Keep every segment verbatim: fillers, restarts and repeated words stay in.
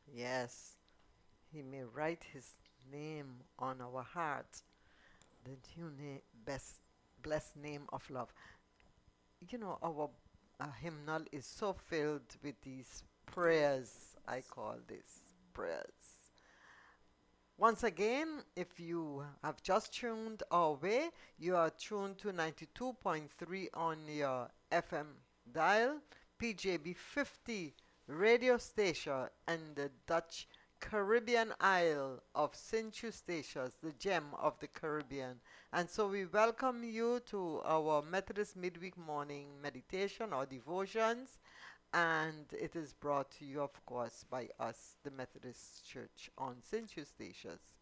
Yes, He may write His name on our heart, the new name, best, blessed name of love. You know, our uh, hymnal is so filled with these prayers. I call this prayers. Once again, if you have just tuned our way, you are tuned to ninety-two point three on your F M dial, P J B fifty radio station, and the Dutch Caribbean Isle of Saint Eustatius, the gem of the Caribbean. And so we welcome you to our Methodist Midweek Morning Meditation or Devotions, and it is brought to you, of course, by us, the Methodist Church on Saint Eustatius.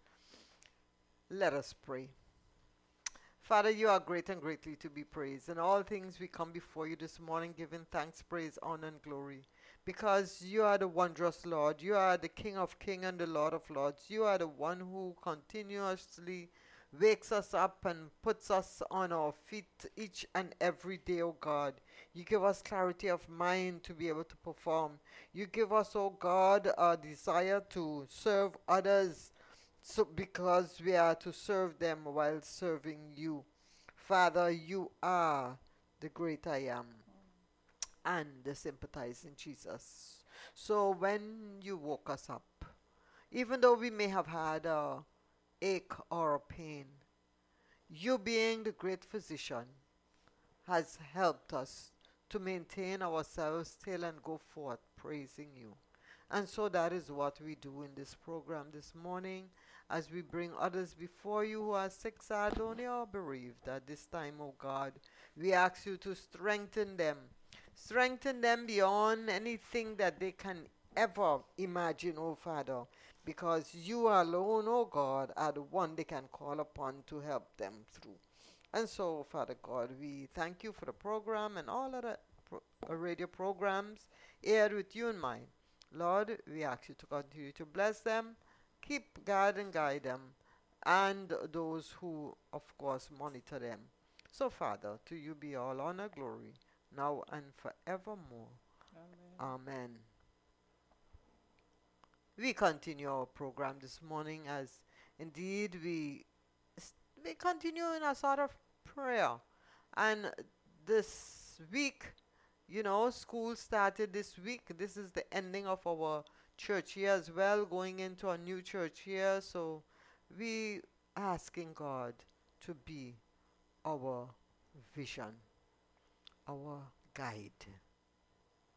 Let us pray. Father, you are great and greatly to be praised. In all things, we come before you this morning giving thanks, praise, honor, and glory. Because you are the wondrous Lord. You are the King of kings and the Lord of lords. You are the one who continuously wakes us up and puts us on our feet each and every day, O God. You give us clarity of mind to be able to perform. You give us, O God, a desire to serve others, so because we are to serve them while serving you. Father, you are the great I am and the sympathizing Jesus. So when you woke us up, even though we may have had a ache or a pain, you being the great physician has helped us to maintain ourselves still and go forth praising you. And so that is what we do in this program this morning as we bring others before you who are sick, sad, lonely, or bereaved at this time, O God. We ask you to strengthen them. Strengthen them beyond anything that they can ever imagine, O Father, because you alone, O God, are the one they can call upon to help them through. And so, Father God, we thank you for the program and all other pro- uh, radio programs aired with you in mind. Lord, we ask you to continue to bless them, keep, guard, and guide them, and those who, of course, monitor them. So, Father, to you be all honor, glory, now and forevermore. Amen. Amen. We continue our program this morning as indeed we we continue in a sort of prayer. And this week, you know, school started this week. This is the ending of our church year as well, going into a new church year. So we asking God to be our vision, our guide.